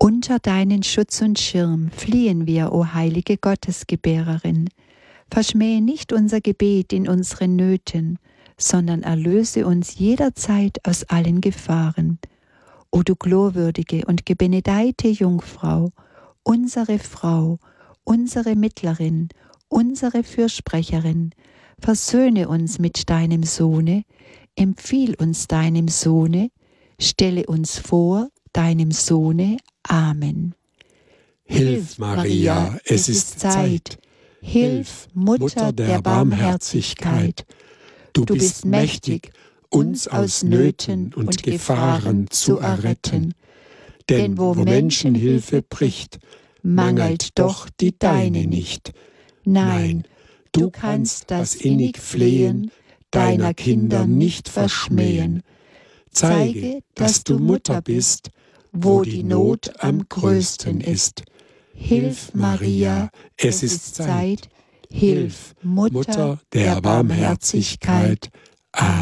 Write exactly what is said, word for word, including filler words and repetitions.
Unter deinen Schutz und Schirm fliehen wir, o heilige Gottesgebärerin. Verschmähe nicht unser Gebet in unseren Nöten, sondern erlöse uns jederzeit aus allen Gefahren. O du glorwürdige und gebenedeite Jungfrau, unsere Frau, unsere Mittlerin, unsere Fürsprecherin, versöhne uns mit deinem Sohne, empfiehl uns deinem Sohne, stelle uns vor deinem Sohne. Amen. Hilf, Maria, es ist Zeit. Hilf, Mutter der Barmherzigkeit. Du bist mächtig, uns aus Nöten und Gefahren zu erretten. Denn wo Menschenhilfe bricht, mangelt doch die deine nicht. Nein, du kannst das innig Flehen deiner Kinder nicht verschmähen. Zeige, dass du Mutter bist, wo die Not am größten ist. Hilf, Maria, es ist Zeit. Hilf, Mutter der Barmherzigkeit. Amen.